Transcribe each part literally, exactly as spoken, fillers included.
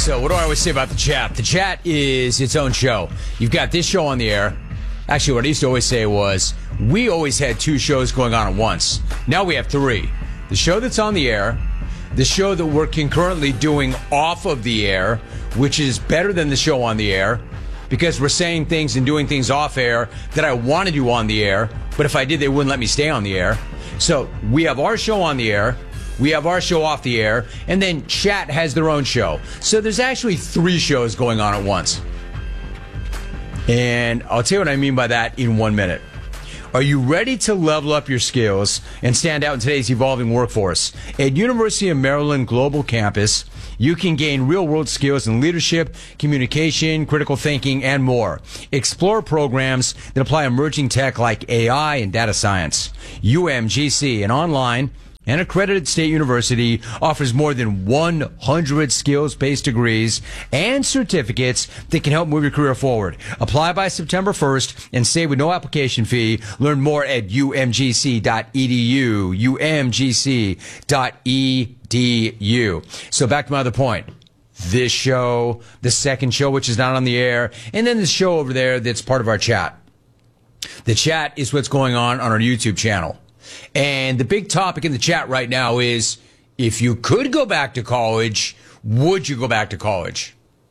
So what do I always say about the chat? The chat is its own show. You've got this show on the air. Actually, what I used to always say was, we always had two shows going on at once. Now we have three. The show that's on the air, the show that we're concurrently doing off of the air, which is better than the show on the air, because we're saying things and doing things off air that I want to do on the air, but if I did, they wouldn't let me stay on the air. So we have our show on the air. We have our show off the air, and then chat has their own show. So there's actually three shows going on at once. And I'll tell you what I mean by that in one minute. Are you ready to level up your skills and stand out in today's evolving workforce? At University of Maryland Global Campus, you can gain real-world skills in leadership, communication, critical thinking, and more. Explore programs that apply emerging tech like A I and data science. U M G C, an online an accredited state university, offers more than one hundred skills-based degrees and certificates that can help move your career forward. Apply by September first and save with no application fee. Learn more at U M G C dot E D U, U M G C dot E D U. So back to my other point. This show, the second show, which is not on the air, and then the show over there that's part of our chat. The chat is what's going on on our YouTube channel. And the big topic in the chat right now is, if you could go back to college, would you go back to college?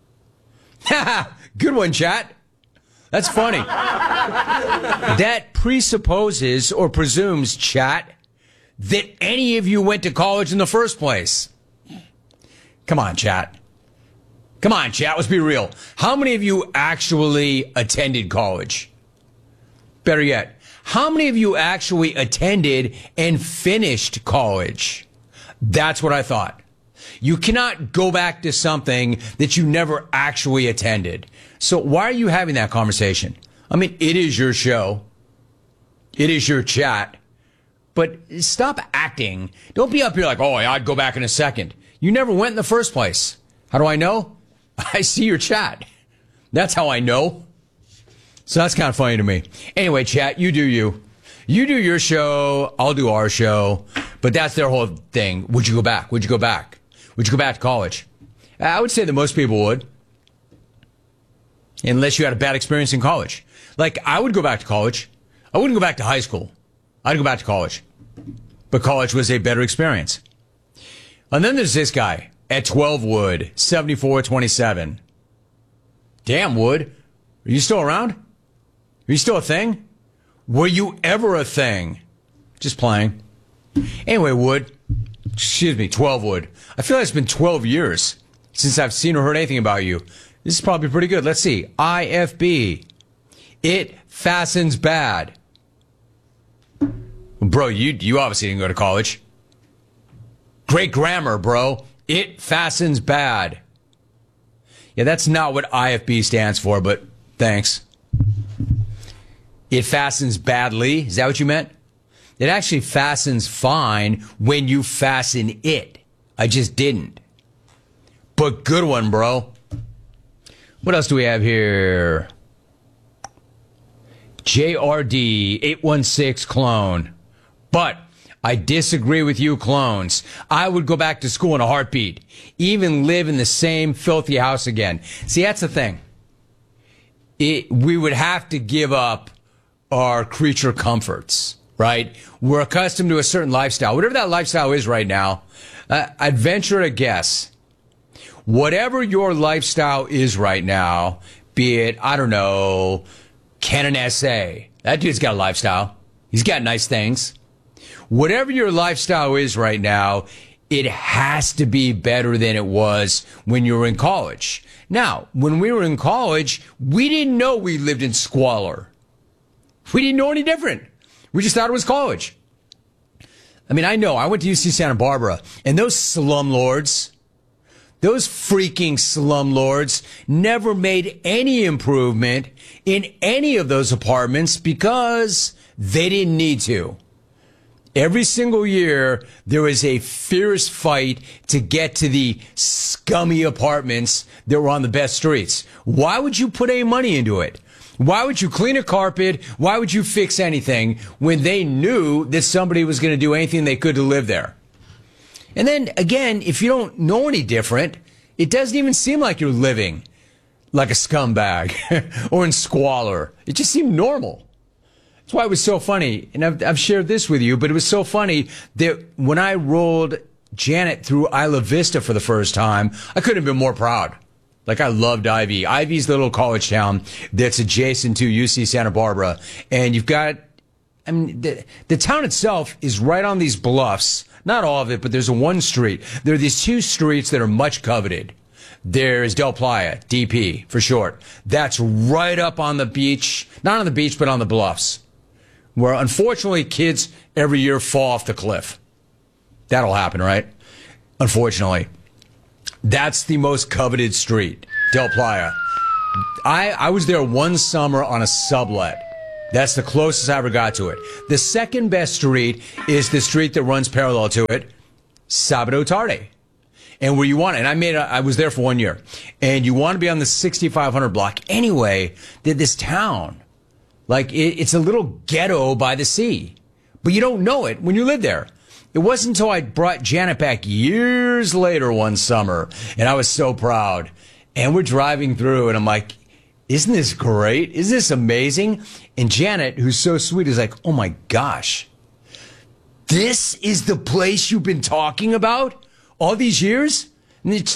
Good one, chat. That's funny. That presupposes or presumes, chat, that any of you went to college in the first place. Come on, chat. Come on, chat. Let's be real. How many of you actually attended college? Better yet, how many of you actually attended and finished college? That's what I thought. You cannot go back to something that you never actually attended. So why are you having that conversation? I mean, it is your show. It is your chat. But stop acting. Don't be up here like, oh, I'd go back in a second. You never went in the first place. How do I know? I see your chat. That's how I know. So that's kind of funny to me. Anyway, chat, you do you. You do your show, I'll do our show. But that's their whole thing. Would you go back? Would you go back? Would you go back to college? I would say that most people would. Unless you had a bad experience in college. Like, I would go back to college. I wouldn't go back to high school. I'd go back to college. But college was a better experience. And then there's this guy at twelve Wood, seventy-four twenty-seven. Damn, Wood. Are you still around? Are you still a thing? Were you ever a thing? Just playing. Anyway, Wood. Excuse me, twelve Wood. I feel like it's been twelve years since I've seen or heard anything about you. This is probably pretty good. Let's see. I F B. It fastens bad. Bro, you you obviously didn't go to college. Great grammar, bro. It fastens bad. Yeah, that's not what I F B stands for, but thanks. It fastens badly. Is that what you meant? It actually fastens fine when you fasten it. I just didn't. But good one, bro. What else do we have here? J R D eight one six clone. But I disagree with you clones. I would go back to school in a heartbeat. Even live in the same filthy house again. See, that's the thing. It, we would have to give up our creature comforts, right? We're accustomed to a certain lifestyle. Whatever that lifestyle is right now, uh, I'd venture a guess. Whatever your lifestyle is right now, be it, I don't know, Canon S A. That dude's got a lifestyle. He's got nice things. Whatever your lifestyle is right now, it has to be better than it was when you were in college. Now, when we were in college, we didn't know we lived in squalor. We didn't know any different. We just thought it was college. I mean, I know. I went to U C Santa Barbara, and those slumlords, those freaking slumlords never made any improvement in any of those apartments because they didn't need to. Every single year, there was a fierce fight to get to the scummy apartments that were on the best streets. Why would you put any money into it? Why would you clean a carpet? Why would you fix anything when they knew that somebody was going to do anything they could to live there? And then, again, if you don't know any different, It doesn't even seem like you're living like a scumbag or in squalor. It just seemed normal. That's why it was so funny. And I've, I've shared this with you, but it was so funny that when I rolled Janet through Isla Vista for the first time, I couldn't have been more proud. Like, I loved Ivy. Ivy's the little college town that's adjacent to U C Santa Barbara. And you've got, I mean, the, the town itself is right on these bluffs. Not all of it, but there's a one street. There are these two streets that are much coveted. There's Del Playa, D P for short. That's right up on the beach. Not on the beach, but on the bluffs. Where, unfortunately, kids every year fall off the cliff. That'll happen, right? Unfortunately. That's the most coveted street, Del Playa. I, I was there one summer on a sublet. That's the closest I ever got to it. The second best street is the street that runs parallel to it, Sabado Tarde. And where you want, and I made, a, I was there for one year, and you want to be on the sixty-five hundred block anyway. That this town, like it, it's a little ghetto by the sea, but you don't know it when you live there. It wasn't until I brought Janet back years later one summer, and I was so proud. And we're driving through, and I'm like, isn't this great? Isn't this amazing? And Janet, who's so sweet, is like, oh my gosh, this is the place you've been talking about all these years? And it's